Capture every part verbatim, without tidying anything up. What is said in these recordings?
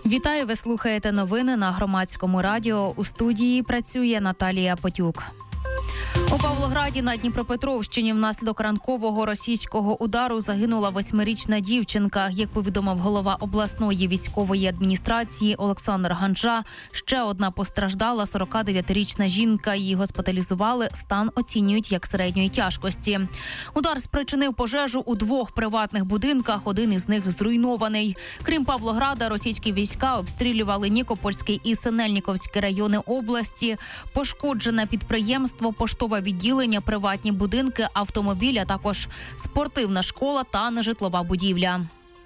Вітаю, ви слухаєте новини на Громадському радіо. У студії працює Наталія Потюк. У Павлограді на Дніпропетровщині внаслідок ранкового російського удару загинула восьмирічна дівчинка. Як повідомив голова обласної військової адміністрації Олександр Ганжа, ще одна постраждала сорокадев'ятирічна жінка. Її госпіталізували, стан оцінюють як середньої тяжкості. Удар спричинив пожежу у двох приватних будинках, один із них зруйнований. Крім Павлограда, російські війська обстрілювали Нікопольський і Синельніковський райони області. Пошкоджене підприємство, поштове відділення, приватні будинки, автомобіль, а також спортивна школа та нежитлова будівля.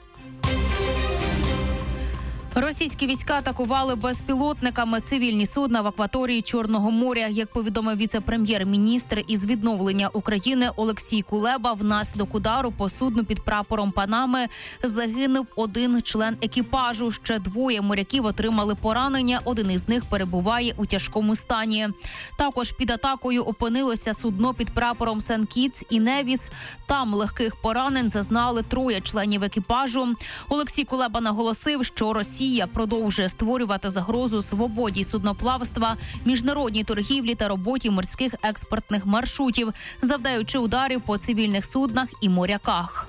Російські війська атакували безпілотниками цивільні судна в акваторії Чорного моря. Як повідомив віце-прем'єр-міністр із відновлення України Олексій Кулеба, внаслідок удару по судну під прапором Панами загинув один член екіпажу. Ще двоє моряків отримали поранення, один із них перебуває у тяжкому стані. Також під атакою опинилося судно під прапором Сен-Кітс і Невіс. Там легких поранень зазнали троє членів екіпажу. Олексій Кулеба наголосив, що Росія Росія продовжує створювати загрозу свободі судноплавства, міжнародній торгівлі та роботі морських експортних маршрутів, завдаючи ударів по цивільних суднах і моряках.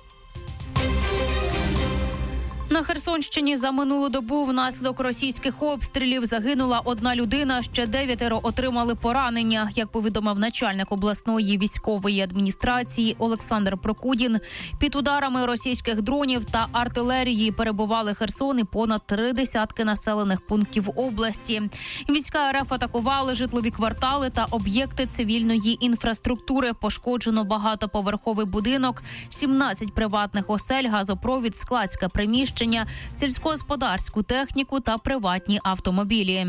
На Херсонщині за минулу добу внаслідок російських обстрілів загинула одна людина, ще дев'ятеро отримали поранення. Як повідомив начальник обласної військової адміністрації Олександр Прокудін, під ударами російських дронів та артилерії перебували Херсон і понад три десятки населених пунктів області. Війська РФ атакували житлові квартали та об'єкти цивільної інфраструктури. Пошкоджено багатоповерховий будинок, сімнадцять приватних осель, газопровід, складське приміщення, сільськогосподарську техніку та приватні автомобілі.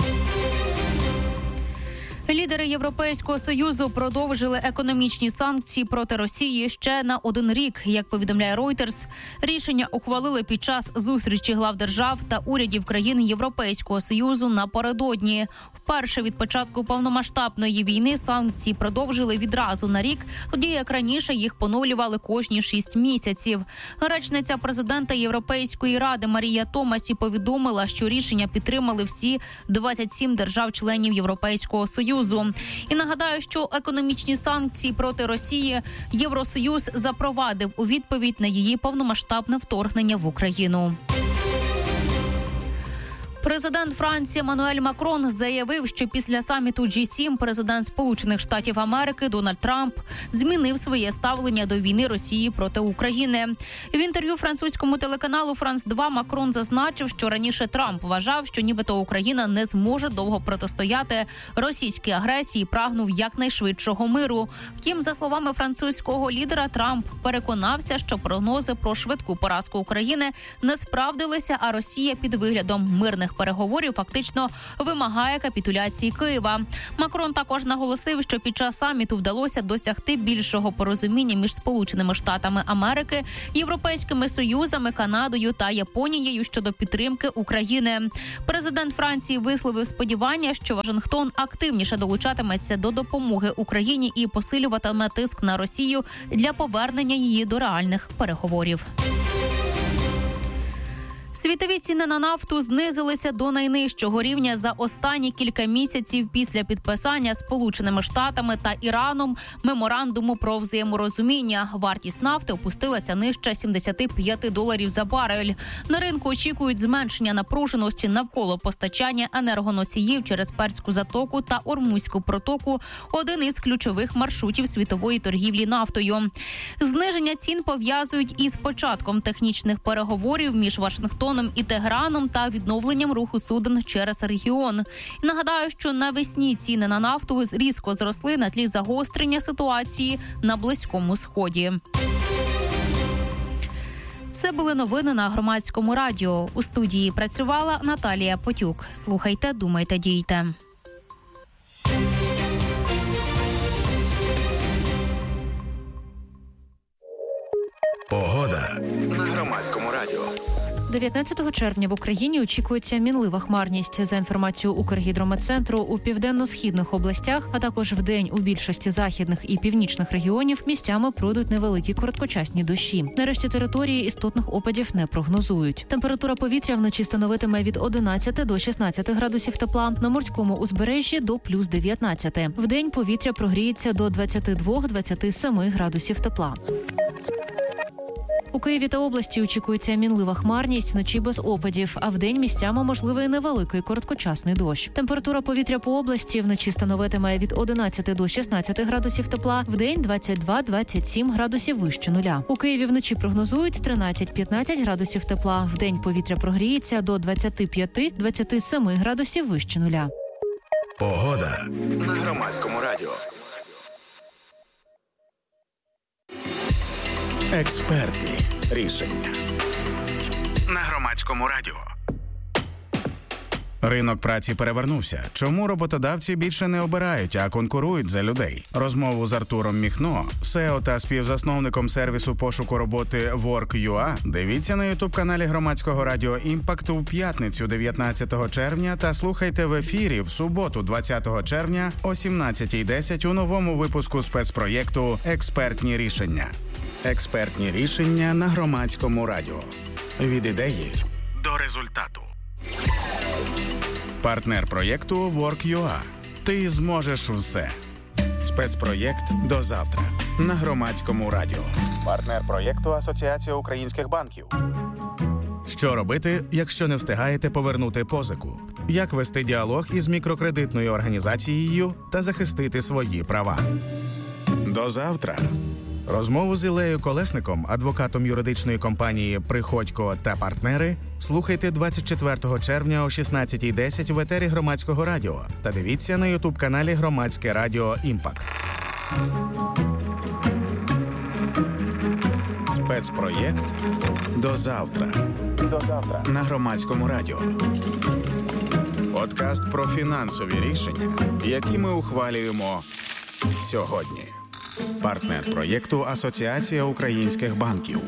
Лідери Європейського Союзу продовжили економічні санкції проти Росії ще на один рік. Як повідомляє Reuters, рішення ухвалили під час зустрічі глав держав та урядів країн Європейського Союзу напередодні. Вперше від початку повномасштабної війни санкції продовжили відразу на рік, тоді як раніше їх поновлювали кожні шість місяців. Речниця президента Європейської ради Марія Томасі повідомила, що рішення підтримали всі двадцять сім держав-членів Європейського Союзу. І нагадаю, що економічні санкції проти Росії Євросоюз запровадив у відповідь на її повномасштабне вторгнення в Україну. Президент Франції Еммануель Макрон заявив, що після саміту Джі сім президент Сполучених Штатів Америки Дональд Трамп змінив своє ставлення до війни Росії проти України. В інтерв'ю французькому телеканалу Франс два Макрон зазначив, що раніше Трамп вважав, що нібито Україна не зможе довго протистояти російській агресії і прагнув якнайшвидшого миру. Втім, за словами французького лідера, Трамп переконався, що прогнози про швидку поразку України не справдилися, а Росія під виглядом мирних переговорів фактично вимагає капітуляції Києва. Макрон також наголосив, що під час саміту вдалося досягти більшого порозуміння між Сполученими Штатами Америки, Європейськими Союзами, Канадою та Японією щодо підтримки України. Президент Франції висловив сподівання, що Вашингтон активніше долучатиметься до допомоги Україні і посилюватиме тиск на Росію для повернення її до реальних переговорів. Світові ціни на нафту знизилися до найнижчого рівня за останні кілька місяців після підписання Сполученими Штатами та Іраном меморандуму про взаєморозуміння. Вартість нафти опустилася нижче сімдесят п'ять доларів за барель. На ринку очікують зменшення напруженості навколо постачання енергоносіїв через Перську затоку та Ормузьку протоку, один із ключових маршрутів світової торгівлі нафтою. Зниження цін пов'язують із початком технічних переговорів між Вашингтоном і Тегераном та відновленням руху суден через регіон. І нагадаю, що навесні ціни на нафту різко зросли на тлі загострення ситуації на Близькому Сході. Це були новини на Громадському радіо. У студії працювала Наталія Потюк. Слухайте, думайте, дійте. Погода на Громадському радіо. дев'ятнадцятого червня в Україні очікується мінлива хмарність. За інформацією Укргідрометцентру, у південно-східних областях, а також вдень у більшості західних і північних регіонів місцями пройдуть невеликі короткочасні дощі. Нарешті території істотних опадів не прогнозують. Температура повітря вночі становитиме від одинадцяти до шістнадцяти градусів тепла, на морському узбережжі до плюс дев'ятнадцяти. Вдень повітря прогріється до двадцяти двох - двадцяти семи градусів тепла. У Києві та області очікується мінлива хмарність, вночі без опадів, а вдень місцями можливий невеликий короткочасний дощ. Температура повітря по області вночі становитиме від одинадцяти до шістнадцяти градусів тепла, вдень двадцять два - двадцять сім градусів вище нуля. У Києві вночі прогнозують тринадцять - п'ятнадцять градусів тепла, вдень повітря прогріється до двадцяти п'яти - двадцяти семи градусів вище нуля. Погода на Громадському радіо. Експертні рішення на Громадському радіо. Ринок праці перевернувся. Чому роботодавці більше не обирають, а конкурують за людей? Розмову з Артуром Міхно, сео та співзасновником сервісу пошуку роботи Work.ua, дивіться на ютуб-каналі Громадського радіо «Імпакт» у п'ятницю дев'ятнадцятого червня та слухайте в ефірі в суботу двадцятого червня о сімнадцятій десять у новому випуску спецпроєкту «Експертні рішення». Експертні рішення на Громадському радіо. Від ідеї до результату. Партнер проєкту Work.ua. Ти зможеш все. Спецпроєкт «До завтра» на Громадському радіо. Партнер проєкту Асоціація українських банків. Що робити, якщо не встигаєте повернути позику? Як вести діалог із мікрокредитною організацією та захистити свої права? До завтра. Розмову з Ілею Колесником, адвокатом юридичної компанії «Приходько та партнери», слухайте двадцять четвертого червня о шістнадцятій десять в етері Громадського радіо та дивіться на ютуб-каналі Громадське радіо «Імпакт». Спецпроєкт «До завтра». До завтра на Громадському радіо. Подкаст про фінансові рішення, які ми ухвалюємо сьогодні. Партнер проєкту Асоціація українських банків.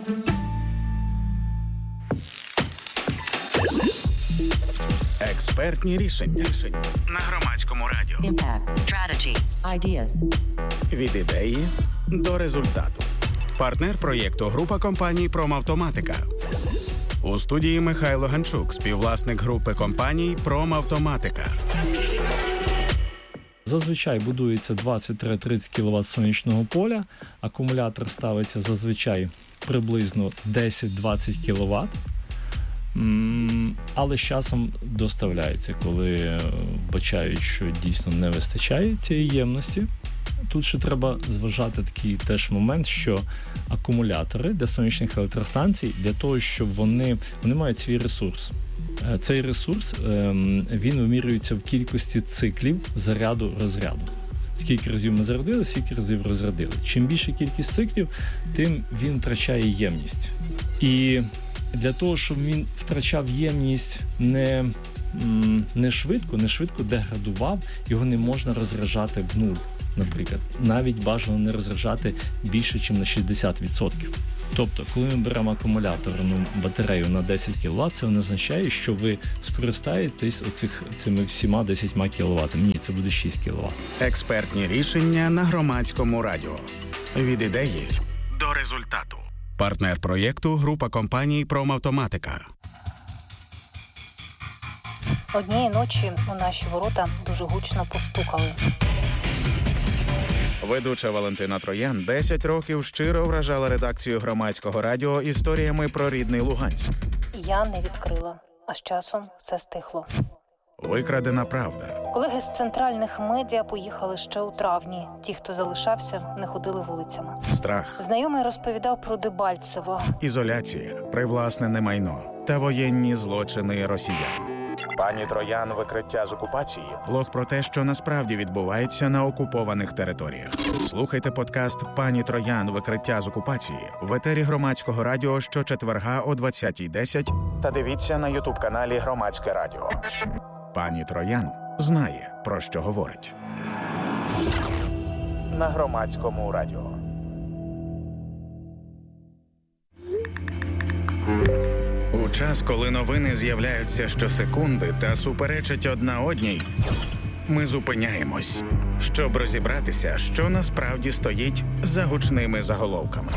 Експертні рішення на Громадському радіо. Impact. Strategy. Ideas. Від ідеї до результату. Партнер проєкту група компаній «Промавтоматика». У студії Михайло Ганчук, співвласник групи компаній «Промавтоматика». Зазвичай будується двадцять - тридцять кіловат сонячного поля, акумулятор ставиться зазвичай приблизно десять - двадцять кіловат, але з часом доставляється, коли бачають, що дійсно не вистачає цієї ємності. Тут ще треба зважати такий теж момент, що акумулятори для сонячних електростанцій, для того, щоб вони, вони мають свій ресурс. Цей ресурс, він вимірюється в кількості циклів заряду-розряду. Скільки разів ми зарядили, скільки разів розрядили. Чим більша кількість циклів, тим він втрачає ємність. І для того, щоб він втрачав ємність не, не швидко, не швидко деградував, його не можна розряджати в нуль, наприклад. Навіть бажано не розряджати більше, ніж на шістдесят відсотків. Тобто, коли ми беремо акумуляторну батарею на десять кіловат, це не означає, що ви скористаєтесь оцих, цими всіма десятьма кіловатами. Ні, це буде шість кіловат. Експертні рішення на Громадському радіо. Від ідеї до результату. Партнер проєкту група компаній «Промавтоматика». Однієї ночі у наші ворота дуже гучно постукали. Ведуча Валентина Троян десять років щиро вражала редакцію Громадського радіо історіями про рідний Луганськ. Я не відкрила, а з часом все стихло. Викрадена правда. Колеги з центральних медіа поїхали ще у травні. Ті, хто залишався, не ходили вулицями. Страх. Знайомий розповідав про Дебальцево. Ізоляція, привласнене майно та воєнні злочини росіян. Пані Троян «Викриття з окупації» – блог про те, що насправді відбувається на окупованих територіях. Слухайте подкаст «Пані Троян. Викриття з окупації» в етері Громадського радіо щочетверга о двадцятій десять та дивіться на ютуб-каналі Громадське радіо. Пані Троян знає, про що говорить. На Громадському радіо. У час, коли новини з'являються щосекунди та суперечать одна одній, ми зупиняємось, щоб розібратися, що насправді стоїть за гучними заголовками.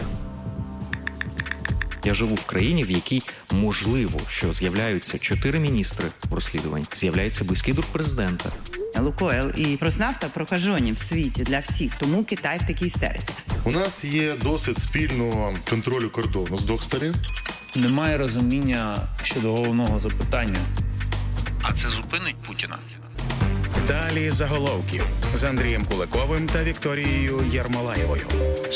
Я живу в країні, в якій можливо, що з'являються чотири міністри в розслідуванні, з'являється близький друг президента. Лукойл і Роснафта прокажені в світі для всіх, тому Китай в такій істериці. У нас є досвід спільного контролю кордону з двох сторін. Немає розуміння щодо головного запитання. А це зупинить Путіна? Далі заголовків з Андрієм Куликовим та Вікторією Єрмолаєвою.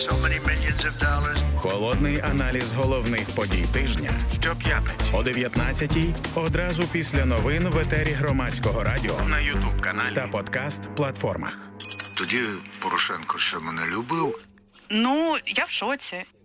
Холодний аналіз головних подій тижня щоп'ятниці о дев'ятнадцятій, одразу після новин в етері Громадського радіо, на ютуб-каналі та подкаст-платформах. Тоді Порошенко ще мене любив. Ну, я в шоці.